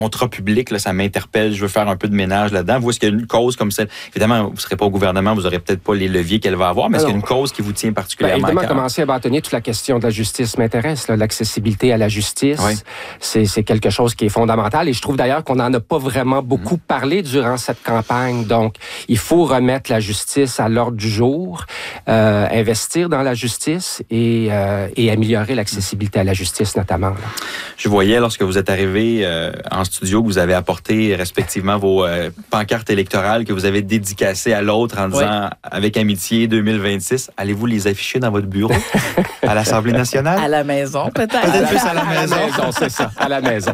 contrat public, là, ça m'interpelle, je veux faire un peu de ménage là-dedans. Vous, est-ce qu'il y a une cause comme celle? Évidemment, vous ne serez pas au gouvernement, vous n'aurez peut-être pas les leviers qu'elle va avoir, mais est-ce qu'il y a une cause qui vous tient particulièrement à cœur? Commencer à bâtonner toute la question de la justice m'intéresse. Là, l'accessibilité à la justice, oui. c'est quelque chose qui est fondamental. Et je trouve d'ailleurs qu'on n'en a pas vraiment beaucoup parlé durant cette campagne. Donc, il faut remettre la justice à l'ordre du jour, investir dans la justice et améliorer l'accessibilité à la justice notamment. Là. Je voyais, lorsque vous êtes arrivé en studio, que vous avez apporté respectivement vos pancartes électorales que vous avez dédicacées à l'autre en disant « Avec amitié 2026 ». Allez-vous les afficher dans votre bureau à l'Assemblée nationale? À la maison, peut-être. Peut-être plus à la maison. C'est ça, à la maison.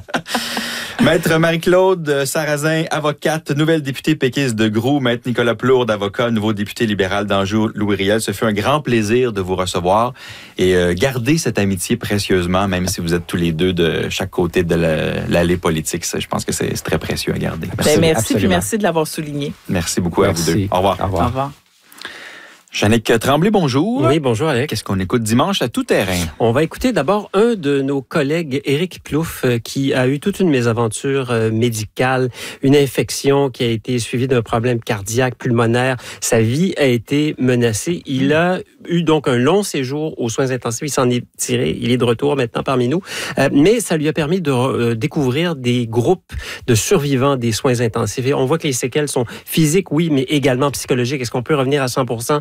Maître Marie-Claude Sarrazin, avocate, nouvelle députée péquiste de Groux. Maître Nicolas Plourde, avocat, nouveau député libéral d'Anjou-Louis-Riel. Ce fut un grand plaisir de vous recevoir et gardez cette amitié précieusement, même si vous êtes tous les deux de chaque côté de l'allée politique. Ça, je pense que c'est très précieux à garder. Merci, puis merci de l'avoir souligné. Merci beaucoup à vous deux. Au revoir. Au revoir. Au revoir. Jannick Tremblay, bonjour. Oui, bonjour Alex. Qu'est-ce qu'on écoute dimanche à tout terrain? On va écouter d'abord un de nos collègues, Éric Plouffe, qui a eu toute une mésaventure médicale, une infection qui a été suivie d'un problème cardiaque, pulmonaire. Sa vie a été menacée. Il a eu donc un long séjour aux soins intensifs. Il s'en est tiré. Il est de retour maintenant parmi nous. Mais ça lui a permis de découvrir des groupes de survivants des soins intensifs. Et on voit que les séquelles sont physiques, oui, mais également psychologiques. Est-ce qu'on peut revenir à 100%?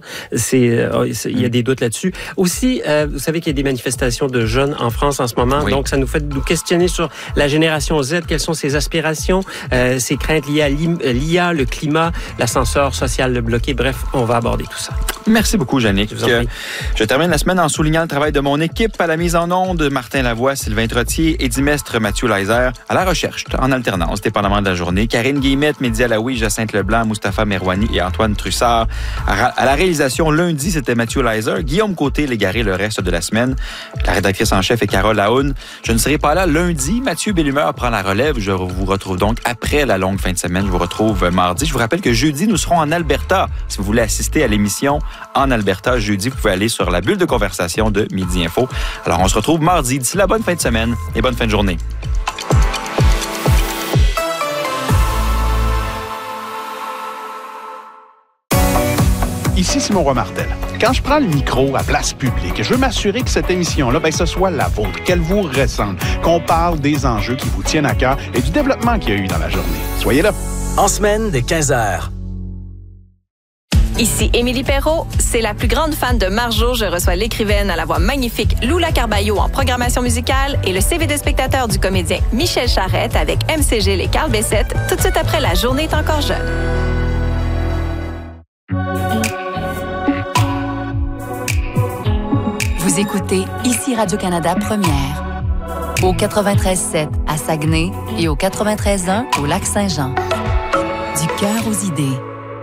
Il y a des doutes là-dessus. Aussi, vous savez qu'il y a des manifestations de jeunes en France en ce moment, oui. Donc ça nous fait nous questionner sur la génération Z, quelles sont ses aspirations, ses craintes liées à l'IA, le climat, l'ascenseur social bloqué. Bref, on va aborder tout ça. Merci beaucoup, Jannick. Je termine la semaine en soulignant le travail de mon équipe à la mise en onde, Martin Lavoie, Sylvain Trottier, Eddie Mestre, Mathieu Leiser, à la recherche, en alternance, dépendamment de la journée, Karine Guillemette, Mehdi Alaoui, Jacinthe Leblanc, Mustapha Merwani et Antoine Trussard. À la réalisation, lundi, c'était Mathieu Leiser. Guillaume Côté l'égaré le reste de la semaine. La rédactrice en chef est Carole Laoune. Je ne serai pas là lundi. Mathieu Bellumeur prend la relève. Je vous retrouve donc après la longue fin de semaine. Je vous retrouve mardi. Je vous rappelle que jeudi, nous serons en Alberta. Si vous voulez assister à l'émission en Alberta, jeudi, vous pouvez aller sur la bulle de conversation de Midi Info. Alors, on se retrouve mardi. D'ici là, bonne fin de semaine et bonne fin de journée. Ici Simon Roy-Martel. Quand je prends le micro à place publique, je veux m'assurer que cette émission-là, ce soit la vôtre, qu'elle vous ressemble, qu'on parle des enjeux qui vous tiennent à cœur et du développement qu'il y a eu dans la journée. Soyez là. En semaine dès 15h. Ici Émilie Perrault. C'est la plus grande fan de Marjo. Je reçois l'écrivaine à la voix magnifique Lula Carballo en programmation musicale et le CV des spectateurs du comédien Michel Charette avec MCG et Carl Bessette tout de suite après La journée est encore jeune. Vous écoutez ici Radio-Canada Première. Au 93.7 à Saguenay et au 93.1 au Lac-Saint-Jean. Du cœur aux idées.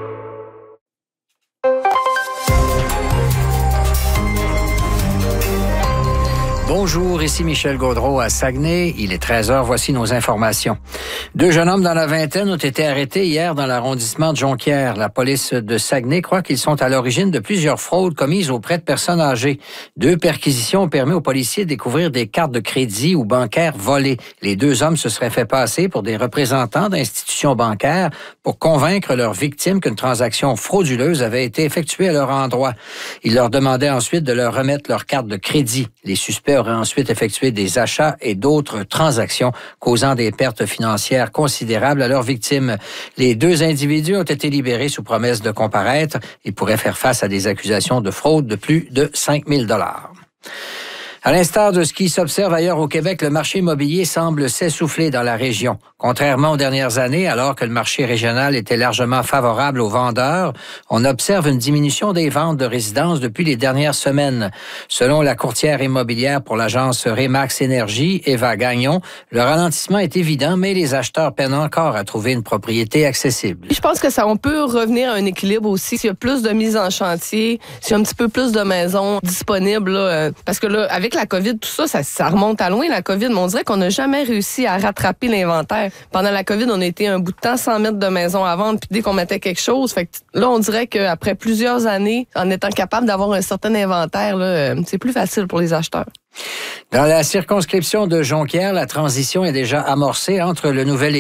Bonjour, ici Michel Gaudreau à Saguenay. Il est 13h, voici nos informations. 2 jeunes hommes dans la vingtaine ont été arrêtés hier dans l'arrondissement de Jonquière. La police de Saguenay croit qu'ils sont à l'origine de plusieurs fraudes commises auprès de personnes âgées. 2 perquisitions ont permis aux policiers de découvrir des cartes de crédit ou bancaires volées. Les 2 hommes se seraient fait passer pour des représentants d'institutions bancaires pour convaincre leurs victimes qu'une transaction frauduleuse avait été effectuée à leur endroit. Ils leur demandaient ensuite de leur remettre leur carte de crédit. Les suspects auraient ensuite effectué des achats et d'autres transactions causant des pertes financières considérables à leurs victimes. Les 2 individus ont été libérés sous promesse de comparaître. Ils pourraient faire face à des accusations de fraude de plus de 5 000 $. À l'instar de ce qui s'observe ailleurs au Québec, le marché immobilier semble s'essouffler dans la région. Contrairement aux dernières années, alors que le marché régional était largement favorable aux vendeurs, on observe une diminution des ventes de résidences depuis les dernières semaines. Selon la courtière immobilière pour l'agence Remax Énergie, Eva Gagnon, le ralentissement est évident, mais les acheteurs peinent encore à trouver une propriété accessible. Je pense que on peut revenir à un équilibre aussi. S'il y a plus de mise en chantier, s'il y a un petit peu plus de maisons disponibles, parce que là, avec la COVID, tout ça, ça remonte à loin, la COVID, mais on dirait qu'on n'a jamais réussi à rattraper l'inventaire. Pendant la COVID, on a été un bout de temps sans mettre de maison à vendre, puis dès qu'on mettait quelque chose, fait que là, on dirait qu'après plusieurs années, en étant capable d'avoir un certain inventaire, là, c'est plus facile pour les acheteurs. Dans la circonscription de Jonquière, la transition est déjà amorcée entre le nouvel